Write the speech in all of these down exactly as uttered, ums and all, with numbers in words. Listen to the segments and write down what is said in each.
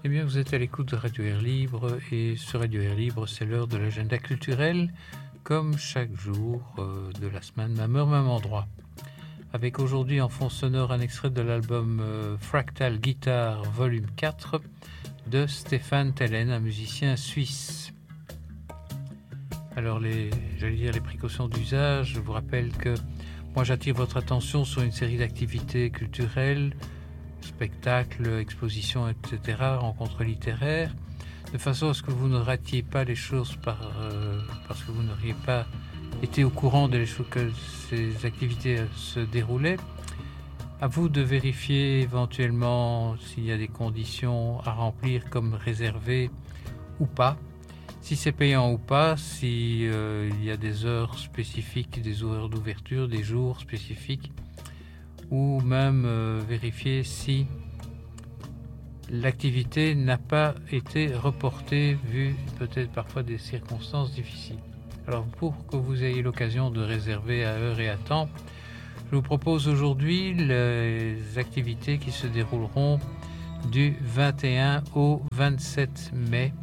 Eh bien, vous êtes à l'écoute de Radio Air Libre et ce Radio Air Libre, c'est l'heure de l'agenda culturel, comme chaque jour euh, de la semaine, même heure, même endroit. Avec aujourd'hui en fond sonore un extrait de l'album euh, Fractal Guitar Volume quatre de Stéphane Tellen, un musicien suisse. Alors, les, j'allais dire les précautions d'usage, je vous rappelle que moi j'attire votre attention sur une série d'activités culturelles, spectacles, expositions, et cetera, rencontres littéraires, de façon à ce que vous ne ratiez pas les choses par, euh, parce que vous n'auriez pas été au courant de les choses que ces activités se déroulaient. À vous de vérifier éventuellement s'il y a des conditions à remplir comme réservé ou pas, si c'est payant ou pas, si euh, il y a des heures spécifiques, des heures d'ouverture, des jours spécifiques, ou même euh, vérifier si l'activité n'a pas été reportée vu peut-être parfois des circonstances difficiles. Alors pour que vous ayez l'occasion de réserver à heure et à temps, je vous propose aujourd'hui les activités qui se dérouleront du vingt et un au vingt-sept mai.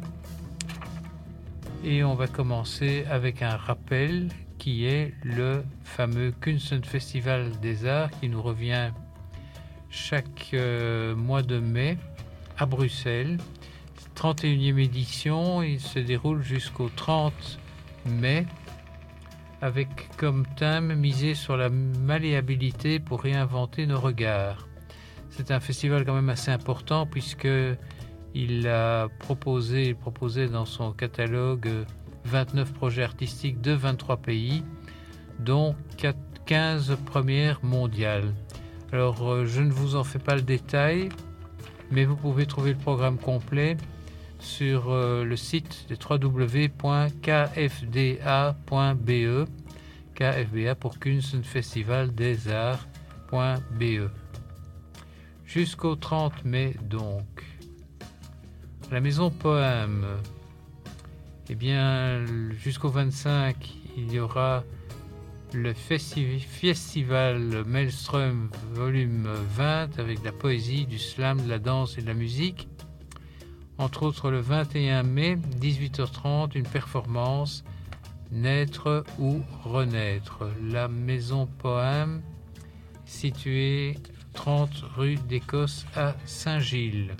Et on va commencer avec un rappel qui est le fameux Kunstfestival des Arts qui nous revient chaque euh, mois de mai à Bruxelles. trente et unième édition, il se déroule jusqu'au trente mai avec comme thème misé sur la malléabilité pour réinventer nos regards. C'est un festival quand même assez important puisque il a proposé, il proposait dans son catalogue vingt-neuf projets artistiques de vingt-trois pays, dont quinze premières mondiales. Alors, je ne vous en fais pas le détail, mais vous pouvez trouver le programme complet sur le site de w w w point k f d a point b e, K F B A pour Kunstfestival des Arts point b e. Jusqu'au trente mai, donc. La Maison Poème, eh bien, jusqu'au vingt-cinq, il y aura le festi- festival Maelstrom volume vingt avec de la poésie, du slam, de la danse et de la musique. Entre autres, le vingt et un mai, dix-huit heures trente, une performance Naître ou renaître. La Maison Poème, située trente rue d'Écosse à Saint-Gilles.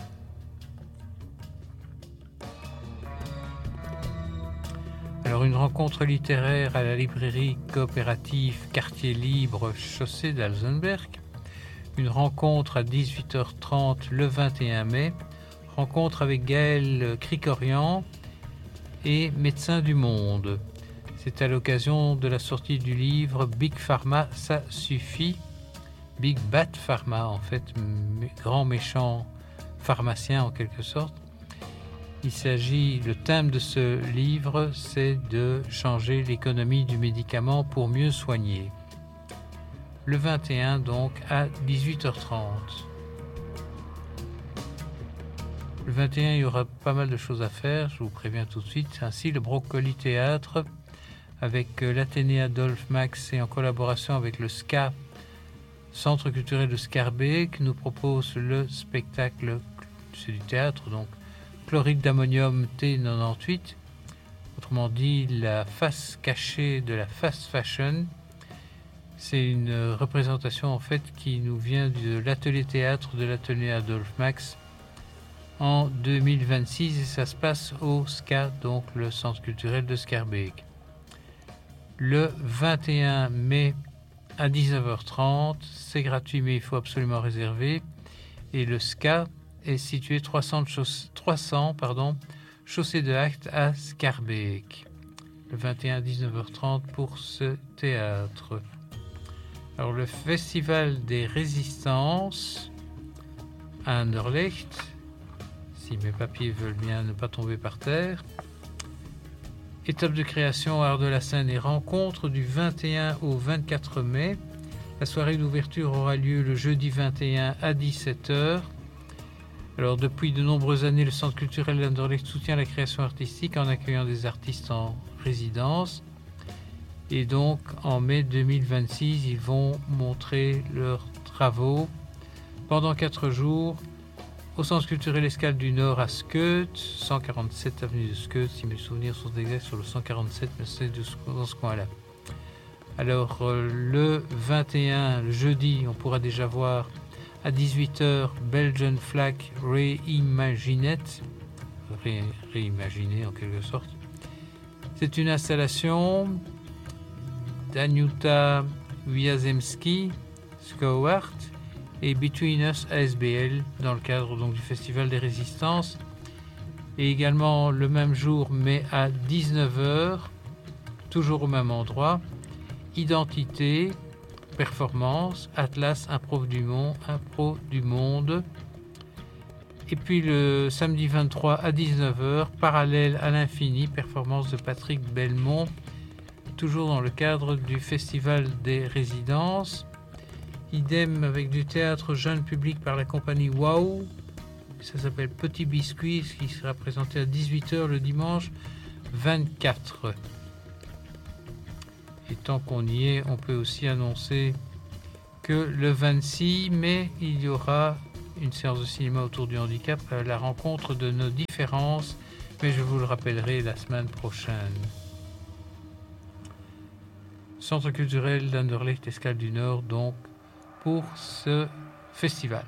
Alors, une rencontre littéraire à la librairie coopérative Quartier Libre, chaussée d'Alzenberg. Une rencontre à dix-huit heures trente le vingt et un mai. Rencontre avec Gaël Cricorian et Médecins du Monde. C'est à l'occasion de la sortie du livre Big Pharma, ça suffit. Big Bat Pharma, en fait, grand méchant pharmacien en quelque sorte. Il s'agit, le thème de ce livre, c'est de changer l'économie du médicament pour mieux soigner. Le vingt et un, donc, à dix-huit heures trente. Le vingt et un, il y aura pas mal de choses à faire, je vous préviens tout de suite. Ainsi, le Brocoli Théâtre, avec l'Athénée Adolphe Max et en collaboration avec le S C A, Centre culturel de Scarbeck, nous propose le spectacle, c'est du théâtre, donc, Chloride d'ammonium T quatre-vingt-dix-huit, autrement dit la face cachée de la fast fashion. C'est une représentation en fait qui nous vient de l'atelier théâtre de l'atelier Adolphe Max en deux mille vingt-six et ça se passe au S C A, donc le centre culturel de Scarbeck. Le vingt et un mai à dix-neuf heures trente, c'est gratuit mais il faut absolument réserver et le S C A est situé trois cents, trois cents pardon, chaussée de Acte à Scarbeck. Le vingt et un à dix-neuf heures trente pour ce théâtre. Alors le Festival des Résistances à Anderlecht, si mes papiers veulent bien ne pas tomber par terre. Étape de création, art de la scène et rencontre du vingt et un au vingt-quatre mai. La soirée d'ouverture aura lieu le jeudi vingt et un à dix-sept heures. Alors, depuis de nombreuses années, le Centre culturel d'Anderlecht soutient la création artistique en accueillant des artistes en résidence. Et donc, en mai deux mille vingt-six, ils vont montrer leurs travaux pendant quatre jours au Centre culturel Escale du Nord à Skeut, cent quarante-sept avenue de Skeut, si mes souvenirs sont exacts sur le cent quarante-sept, mais c'est dans ce coin-là. Alors euh, le vingt et un, le jeudi, on pourra déjà voir à dix-huit heures Belgian Flag Reimagined, Ré, réimaginé en quelque sorte. C'est une installation d'Aniuta Wiazemski, Skowart et Between Us A S B L dans le cadre donc du Festival des Résistances. Et également le même jour, mais à dix-neuf heures, toujours au même endroit, Identité, Performance, Atlas, Impro du Monde, Impro du Monde. Et puis le samedi vingt-trois à dix-neuf heures, Parallèle à l'infini, performance de Patrick Belmont, toujours dans le cadre du Festival des Résidences. Idem avec du théâtre jeune public par la compagnie Wow. Ça s'appelle Petit Biscuit, ce qui sera présenté à dix-huit heures le dimanche vingt-quatre. Et tant qu'on y est, on peut aussi annoncer que le vingt-six mai, il y aura une séance de cinéma autour du handicap, la rencontre de nos différences, mais je vous le rappellerai la semaine prochaine. Centre culturel d'Anderlecht Escale du Nord, donc, pour ce festival.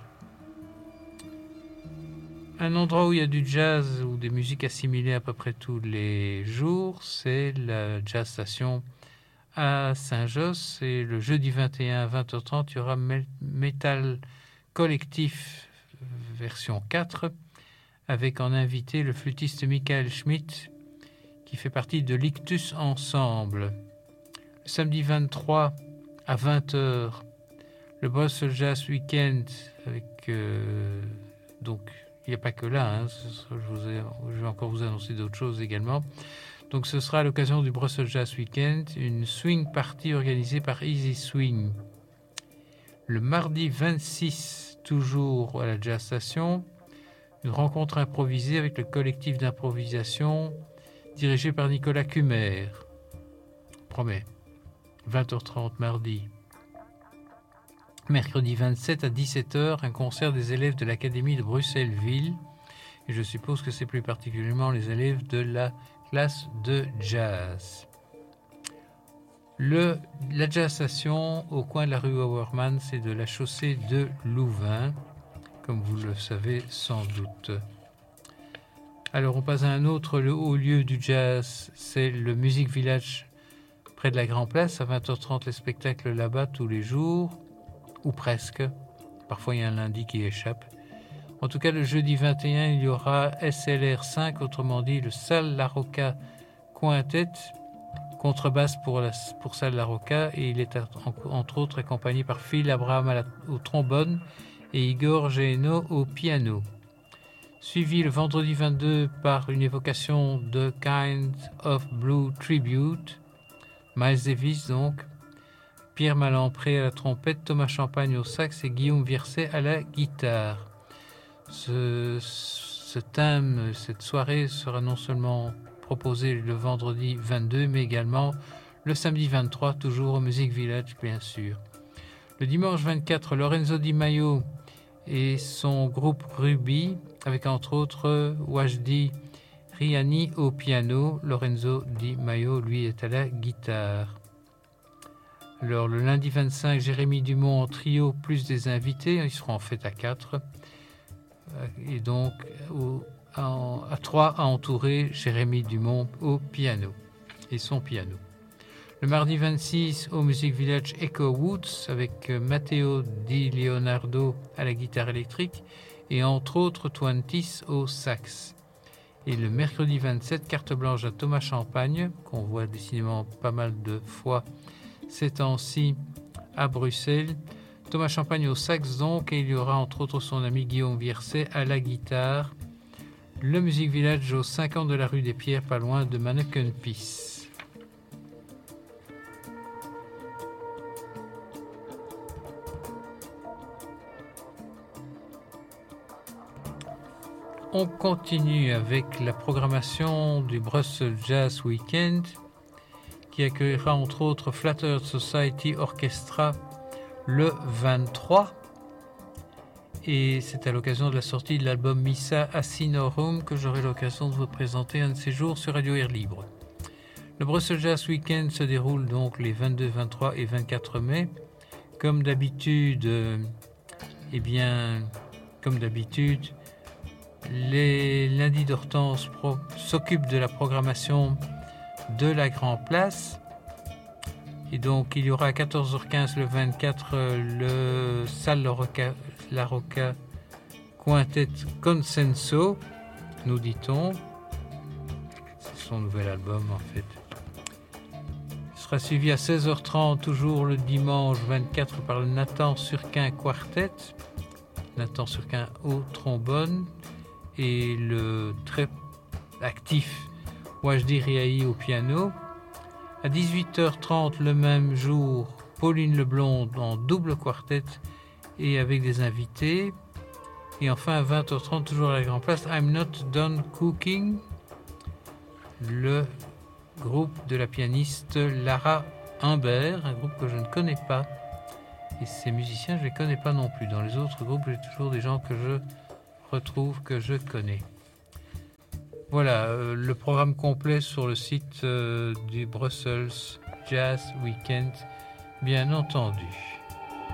Un endroit où il y a du jazz ou des musiques assimilées à peu près tous les jours, c'est la Jazz Station à Saint-Josse. Et le jeudi vingt et un à vingt heures trente, il y aura Metal Collectif version quatre, avec en invité le flûtiste Michael Schmidt, qui fait partie de l'Ictus Ensemble. Le samedi vingt-trois à vingt heures, le Brussels Jazz Weekend, avec euh, donc il n'y a pas que là, hein, je, vous ai, je vais encore vous annoncer d'autres choses également. Donc ce sera à l'occasion du Brussels Jazz Weekend, une swing party organisée par Easy Swing. Le mardi vingt-six, toujours à la Jazz Station, une rencontre improvisée avec le collectif d'improvisation dirigé par Nicolas Cumer. Promet. vingt heures trente mardi. Mercredi vingt-sept à dix-sept heures, un concert des élèves de l'Académie de Bruxelles-Ville. Et je suppose que c'est plus particulièrement les élèves de la classe de jazz. Le, la Jazz Station au coin de la rue Auermann, c'est de la chaussée de Louvain, comme vous le savez sans doute. Alors on passe à un autre le haut lieu du jazz, c'est le Music Village près de la Grand Place. À vingt heures trente, les spectacles là-bas tous les jours, ou presque. Parfois il y a un lundi qui échappe. En tout cas, le jeudi vingt et un, il y aura S L R cinq, autrement dit le Salle La Rocca Quintet, contrebasse pour, la, pour Salle La Rocca, et il est entre autres accompagné par Phil Abraham à la, au trombone et Igor Geno au piano. Suivi le vendredi vingt-deux par une évocation de Kind of Blue Tribute, Miles Davis donc, Pierre Malampré à la trompette, Thomas Champagne au sax et Guillaume Vierset à la guitare. Ce, ce thème, cette soirée sera non seulement proposée le vendredi vingt-deux, mais également le samedi vingt-trois, toujours au Music Village, bien sûr. Le dimanche vingt-quatre, Lorenzo Di Maio et son groupe Ruby, avec entre autres Wajdi Riani au piano. Lorenzo Di Maio, lui, est à la guitare. Alors, le lundi vingt-cinq, Jérémy Dumont en trio, plus des invités. Ils seront en fait à quatre. Et donc, au, à, à trois, à entourer Jérémy Dumont au piano et son piano. Le mardi vingt-six, au Music Village, Echo Woods, avec Matteo Di Leonardo à la guitare électrique et entre autres Twentis au sax. Et le mercredi vingt-sept, carte blanche à Thomas Champagne, qu'on voit décidément pas mal de fois ces temps-ci à Bruxelles. Thomas Champagne au sax donc, et il y aura entre autres son ami Guillaume Vierset à la guitare. Le Music Village au cinquante de la rue des Pierres, pas loin de Manneken-Pis. On continue avec la programmation du Brussels Jazz Weekend, qui accueillera entre autres Flattered Society Orchestra le vingt-trois. Et c'est à l'occasion de la sortie de l'album Missa Asinorum que j'aurai l'occasion de vous présenter un de ces jours sur Radio Air Libre. Le Brussels Jazz Weekend se déroule donc les vingt-deux, vingt-trois et vingt-quatre mai. Comme d'habitude, euh, eh bien, comme d'habitude, les lundis d'Hortense pro- s'occupent de la programmation de la Grand Place. Et donc, il y aura à quatorze heures quinze le vingt-quatre le Salle La Rocca, La Rocca Quintet Consenso, nous dit-on. C'est son nouvel album en fait. Il sera suivi à seize heures trente, toujours le dimanche vingt-quatre, par le Nathan Surquin Quartet. Nathan Surquin au trombone et le très actif Wajdi Riahi au piano. À dix-huit heures trente le même jour, Pauline Leblond en double quartet et avec des invités. Et enfin à vingt heures trente, toujours à la Grand Place, I'm Not Done Cooking, le groupe de la pianiste Lara Humbert, un groupe que je ne connais pas. Et ces musiciens, je ne les connais pas non plus. Dans les autres groupes, j'ai toujours des gens que je retrouve, que je connais. Voilà, euh, le programme complet sur le site euh, du Brussels Jazz Weekend, bien entendu.